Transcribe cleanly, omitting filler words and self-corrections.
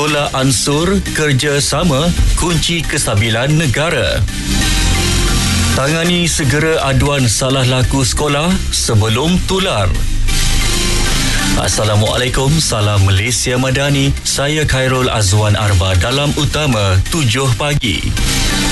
Tolak ansur kerjasama kunci kestabilan negara. Tangani segera aduan salah laku sekolah sebelum tular. Assalamualaikum, salam Malaysia Madani. Saya Khairul Azwan Arba dalam Utama 7 pagi.